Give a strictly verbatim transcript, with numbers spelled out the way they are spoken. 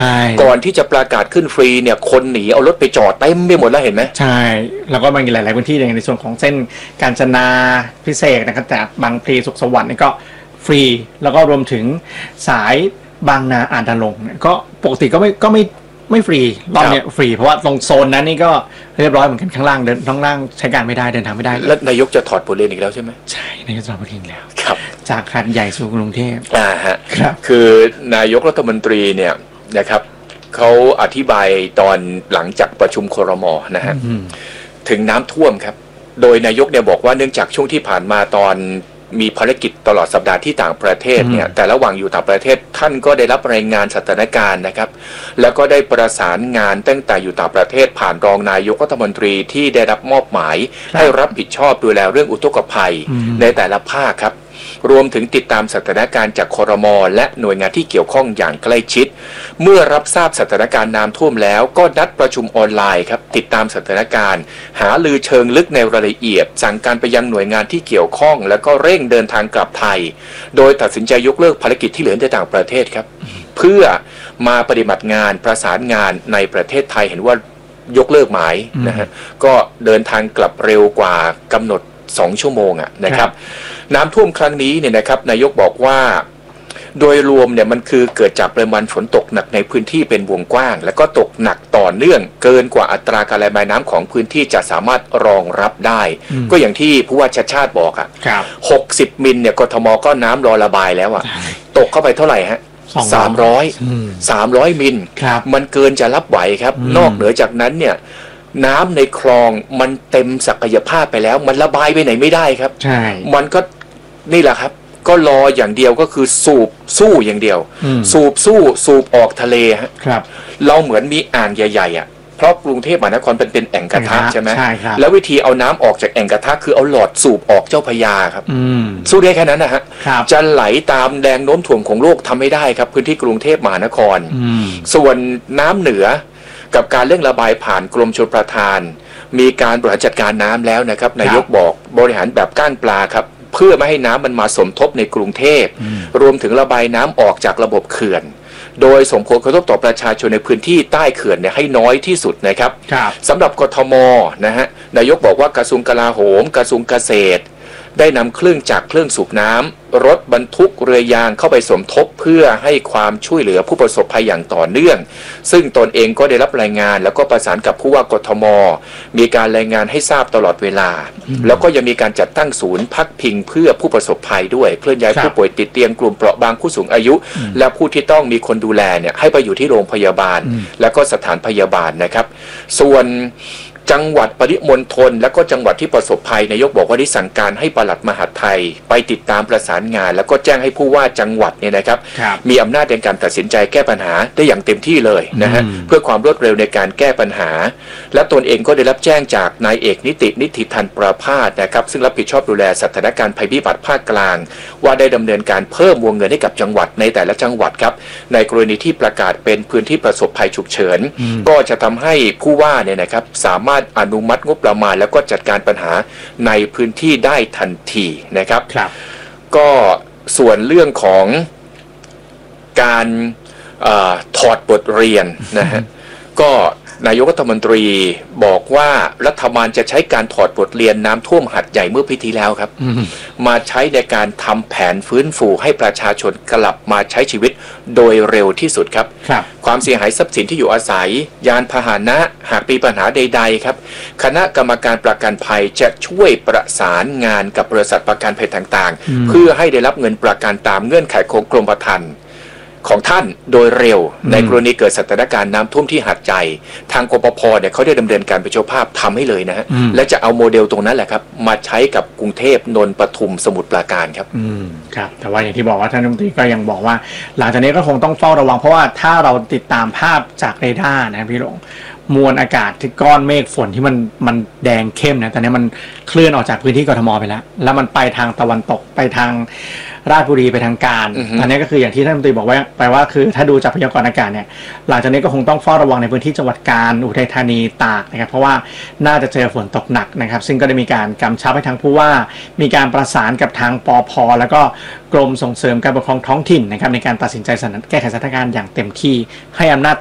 ก่อนที่จะประกาศขึ้นฟรีเนี่ยคนหนีเอารถไปจอดเต็มไปหมดแล้วเห็นไหมใช่แล้วก็บางหลายๆพื้นที่อย่างในส่วนของเส้นกาญจนาพิเศษนะครับแต่บางพลีสุขสวัสดิ์นี่ก็ฟรีแล้วก็รวมถึงสายบางนาอ่านดาลงเนี่ยก็ปกติก็ไม่ก็ไม่ไม่ฟรีรอบนี้ฟรีเพราะว่าตรงโซนนั้นนี่ก็เรียบร้อยเหมือนกันข้างล่างเดินข้างล่างใช้การไม่ได้เดินทางไม่ได้แล้วนายกจะถอดบทเรียนอีกแล้วใช่ไหมใช่นายกจะถอดบทเรียนแล้วครับจากหาดใหญ่สู่กรุงเทพอ่าฮะครับคือนายกรัฐมนตรีเนี่ยนะครับเขาอธิบายตอนหลังจากประชุมครม.นะฮะถึงน้ำท่วมครับโดยนายกเนี่ยบอกว่าเนื่องจากช่วงที่ผ่านมาตอนมีภารกิจตลอดสัปดาห์ที่ต่างประเทศเนี่ยแต่ระหว่างอยู่ต่างประเทศท่านก็ได้รับรายงานสถานการณ์นะครับแล้วก็ได้ประสานงานตั้งแต่อยู่ต่างประเทศผ่านรองนายกรัฐมนตรีที่ได้รับมอบหมายให้รับผิดชอบดูแลเรื่องอุทกภัยในแต่ละภาคครับรวมถึงติดตามสถานการณ์จากครม.และหน่วยงานที่เกี่ยวข้องอย่างใกล้ชิดเมื่อรับทราบสถานการณ์น้ำท่วมแล้วก็นัดประชุมออนไลน์ครับติดตามสถานการณ์หาลือเชิงลึกในรายละเอียดสั่งการไปยังหน่วยงานที่เกี่ยวข้องแล้วก็เร่งเดินทางกลับไทยโดยตัดสินใจยกเลิกภารกิจที่เหลือในต่างประเทศครับเพื่อมาปฏิบัติงานประสานงานในประเทศไทยเห็นว่ายกเลิกหมายนะฮะก็เดินทางกลับเร็วกว่ากำหนดสองชั่วโมงอ่ะนะครับน้ำท่วมครั้งนี้เนี่ยนะครับนายกบอกว่าโดยรวมเนี่ยมันคือเกิดจากปริมาณฝนตกหนักในพื้นที่เป็นวงกว้างแล้วก็ตกหนักต่อเนื่องเกินกว่าอัตราการระบายน้ำของพื้นที่จะสามารถรองรับได้ก็อย่างที่ผู้ว่าชัดชาติบอกอ่ะหกสิบมิลเนี่ยกทมก็น้ำรอระบายแล้วอ่ะตกเข้าไปเท่าไหร่ฮะสามร้อยสามร้อยมิลมันเกินจะรับไหวครับนอกเหนือจากนั้นเนี่ยน้ำในคลองมันเต็มศักยภาพไปแล้วมันระบายไปไหนไม่ได้ครับใช่มันก็นี่แหละครับก็รออย่างเดียวก็คือสูบสู้อย่างเดียวสูบสู้สูบออกทะเลฮะครับเราเหมือนมีอ่างใหญ่ๆอ่ะเพราะกรุงเทพมหานครเป็นเป็นแอ่งกระทะใช่ไหมใช่ครับแล้ววิธีเอาน้ำออกจากแอ่งกระทะคือเอาหลอดสูบออกเจ้าพญาครับสู้ได้แค่นั้นนะฮะจะไหลตามแรงโน้มถ่วงของโลกทำไม่ได้ครับพื้นที่กรุงเทพมหานครส่วนน้ำเหนือกับการเร่งระบายผ่านกรมชลประทานมีการบริหารจัดการน้ำแล้วนะครับนายกบอกบริหารแบบก้านปลาครับเพื่อไม่ให้น้ำมันมาสมทบในกรุงเทพรวมถึงระบายน้ำออกจากระบบเขื่อนโดยส่งผลกระทบต่อประชาชนในพื้นที่ใต้เขื่อนเนี่ยให้น้อยที่สุดนะครับสำหรับกทมนะฮะนายกบอกว่ากระทรวงกลาโหมกระทรวงเกษตรได้นำเครื่องจักรเครื่องสูบน้ำรถบรรทุกเรือยางเข้าไปสมทบเพื่อให้ความช่วยเหลือผู้ประสบภัยอย่างต่อเนื่องซึ่งตนเองก็ได้รับรายงานแล้วก็ประสานกับผู้ว่ากทมมีการรายงานให้ทราบตลอดเวลาแล้วก็ยังมีการจัดตั้งศูนย์พักพิงเพื่อผู้ประสบภัยด้วยเคลื่อนย้ายผู้ป่วยติดเตียงกลุ่มเปราะบางผู้สูงอายุและผู้ที่ต้องมีคนดูแลเนี่ยให้ไปอยู่ที่โรงพยาบาลแล้วก็สถานพยาบาลนะครับส่วนจังหวัดปริมณฑลและก็จังหวัดที่ประสบภัยนายกบอกว่าได้สั่งการให้ปลัดมหาดไทยไปติดตามประสานงานแล้วก็แจ้งให้ผู้ว่าจังหวัดเนี่ยนะครับมีอำนาจในการตัดสินใจแก้ปัญหาได้อย่างเต็มที่เลยนะฮะเพื่อความรวดเร็วในการแก้ปัญหาและตนเองก็ได้รับแจ้งจากนายเอกนิตินิติทันประภาสนะครับซึ่งรับผิดชอบดูแลสถานการณ์ภัยพิบัติภาคกลางว่าได้ดำเนินการเพิ่มวงเงินให้กับจังหวัดในแต่ละจังหวัดครับในกรณีที่ประกาศเป็นพื้นที่ประสบภัยฉุกเฉินก็จะทำให้ผู้ว่าเนี่ยนะครับสามารถอนุมัติงบประมาณแล้วก็จัดการปัญหาในพื้นที่ได้ทันทีนะครับครับก็ส่วนเรื่องของการเอ่อถอดบทเรียนนะฮะก็นายกรัฐมนตรีบอกว่ารัฐบาลจะใช้การถอดบทเรียนน้ำท่วมหาดใหญ่เมื่อปีที่แล้วครับมาใช้ในการทำแผนฟื้นฟูให้ประชาชนกลับมาใช้ชีวิตโดยเร็วที่สุดครับความเสียหายทรัพย์สินที่อยู่อาศัยยานพาหนะหากมีปัญหาใดๆครับคณะกรรมการประกันภัยจะช่วยประสานงานกับบริษัทประกันภัยต่างๆเพื่อให้ได้รับเงินประกันตามเงื่อนไขของกรมธรรม์ของท่านโดยเร็วในกรณีเกิดสถานการณ์น้ำท่วมที่หาดใหญ่ทางกปภเนี่ยเขาได้ดำเนินการเป็นเจ้าภาพทำให้เลยนะฮะและจะเอาโมเดลตรงนั้นแหละครับมาใช้กับกรุงเทพนนท์ปทุมสมุทรปราการครับอืมครับแต่ว่าอย่างที่บอกว่าท่านรัฐมนตรีก็ยังบอกว่าหลังจากนี้ก็คงต้องเฝ้าระวังเพราะว่าถ้าเราติดตามภาพจากเรดาร์นะพี่หลงมวลอากาศที่ก้อนเมฆฝนที่มันมันแดงเข้มนะตอนนี้มันเคลื่อนออกจากพื้นที่กทมไปแล้วแล้วมันไปทางตะวันตกไปทางราชบุรีไปทางการอันนี้ก็คืออย่างที่ท่านรัฐมนตรีบอกว่าแปลว่าคือถ้าดูจากพยากรณ์อากาศเนี่ยหลังจากนี้ก็คงต้องเฝ้าระวังในพื้นที่จังหวัดกาญอุทัยธานีตากนะครับเพราะว่าน่าจะเจอฝนตกหนักนะครับซึ่งก็ได้มีการกำชับให้ทางผู้ว่ามีการประสานกับทางปภ.แล้วก็กรมส่งเสริมการปกครองท้องถิ่นนะครับในการตัดสินใจแก้ไขสถานการณ์อย่างเต็มที่ให้อำนาจ